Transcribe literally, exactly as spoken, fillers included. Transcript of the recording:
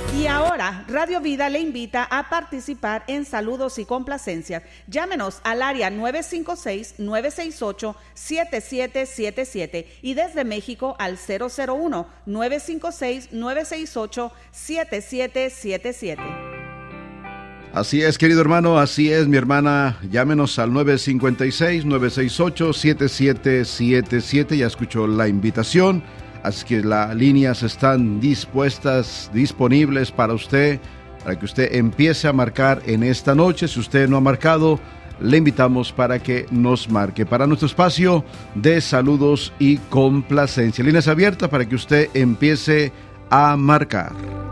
Y ahora, Radio Vida le invita a participar en saludos y complacencias. Llámenos al área nueve cinco seis, nueve seis ocho, siete siete siete siete y desde México al cero cero uno, nueve cinco seis, nueve seis ocho, siete siete siete siete. Así es, querido hermano, así es, mi hermana. Llámenos al nueve cinco seis, nueve seis ocho, siete siete siete siete. Ya escuchó la invitación. Así que las líneas están dispuestas, disponibles para usted, para que usted empiece a marcar en esta noche. Si usted no ha marcado, le invitamos para que nos marque para nuestro espacio de saludos y complacencia. Líneas abiertas para que usted empiece a marcar.